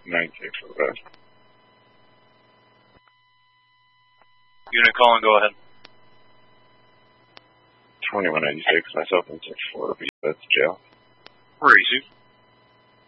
9-6 for the best. Unit calling, go ahead. 2196, myself in 6-4, that's jail. Where are you, Chief?